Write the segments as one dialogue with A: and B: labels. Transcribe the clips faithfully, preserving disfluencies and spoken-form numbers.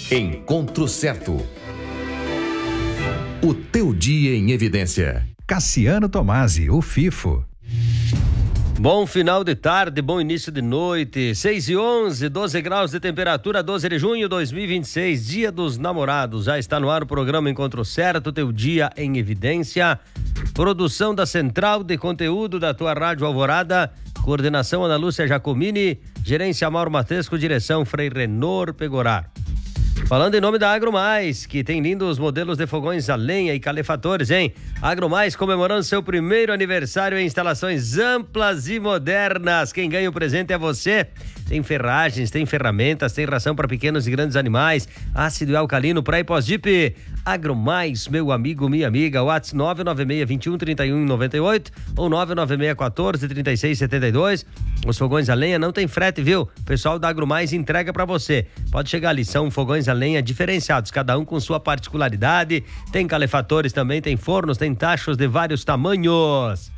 A: Encontro Certo. O teu dia em evidência.
B: Cassiano Tomasi, o FIFO.
C: Bom final de tarde, bom início de noite, seis e onze, doze graus de temperatura, doze de junho de dois mil e vinte e seis, dia dos namorados. Já está no ar o programa Encontro Certo, teu dia em evidência. Produção da Central de Conteúdo da tua Rádio Alvorada, coordenação Ana Lúcia Giacomini, gerência Mauro Matesco, direção Frei Renor Pegorar. Falando em nome da AgroMais, que tem lindos modelos de fogões a lenha e calefatores, hein? AgroMais comemorando seu primeiro aniversário em instalações amplas e modernas. Quem ganha o presente é você. Tem ferragens, tem ferramentas, tem ração para pequenos e grandes animais, ácido e alcalino para pós-dip. AgroMais, meu amigo, minha amiga, WhatsApp nove nove seis, vinte e um, trinta e um, noventa e oito ou nove nove seis, quatorze, trinta e seis, setenta e dois. Os fogões a lenha não tem frete, viu? O pessoal da AgroMais entrega para você. Pode chegar ali, são fogões a lenha diferenciados, cada um com sua particularidade. Tem calefatores também, tem fornos, tem tachos de vários tamanhos.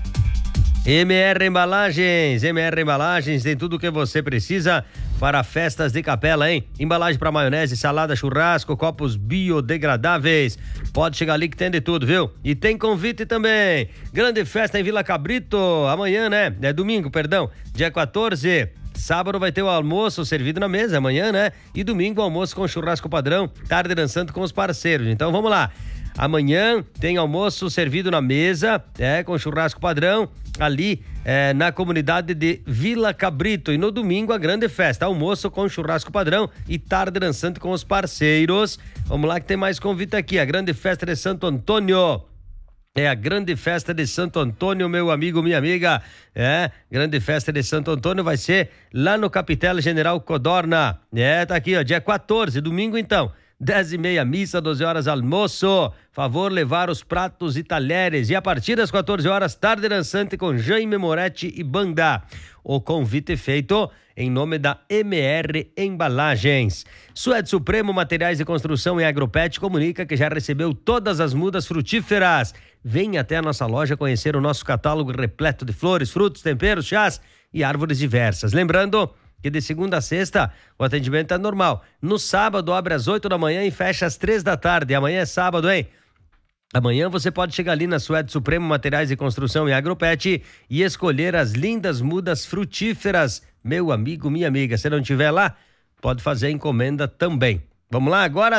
C: M R Embalagens, M R Embalagens tem tudo o que você precisa para festas de capela, hein? Embalagem para maionese, salada, churrasco, copos biodegradáveis. Pode chegar ali que tem de tudo, viu? E tem convite também. Grande festa em Vila Cabrito, amanhã, né? É domingo, perdão, dia quatorze. Sábado vai ter o almoço servido na mesa, amanhã, né? E domingo o almoço com churrasco padrão, tarde dançando com os parceiros. Então vamos lá. Amanhã tem almoço servido na mesa, é, com churrasco padrão, ali é, na comunidade de Vila Cabrito. E no domingo a grande festa, almoço com churrasco padrão e tarde dançante com os parceiros. Vamos lá que tem mais convite aqui, a grande festa de Santo Antônio. É a grande festa de Santo Antônio, meu amigo, minha amiga. É, grande festa de Santo Antônio vai ser lá no Capitão General Codorna. É, tá aqui, ó, dia quatorze, domingo então. dez e meia, missa, doze horas, almoço. Favor levar os pratos e talheres. E a partir das quatorze horas, tarde dançante com Jaime Moretti e banda. O convite feito em nome da M R Embalagens. Suede Supremo Materiais de Construção e Agropet comunica que já recebeu todas as mudas frutíferas. Venha até a nossa loja conhecer o nosso catálogo repleto de flores, frutos, temperos, chás e árvores diversas. Lembrando que de segunda a sexta o atendimento é normal. No sábado abre às oito da manhã e fecha às três da tarde. Amanhã é sábado, hein? Amanhã você pode chegar ali na Suede Supremo Materiais de Construção e Agropet e escolher as lindas mudas frutíferas. Meu amigo, minha amiga, se não tiver lá, pode fazer a encomenda também. Vamos lá agora?